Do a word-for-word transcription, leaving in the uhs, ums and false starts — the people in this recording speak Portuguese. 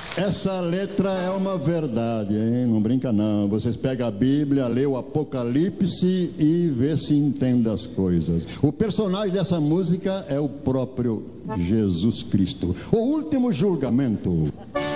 Essa letra é uma verdade, hein? Não brinca não. Vocês pegam a Bíblia, lê o Apocalipse e vê se entende as coisas. O personagem dessa música é o próprio Jesus Cristo. O último julgamento.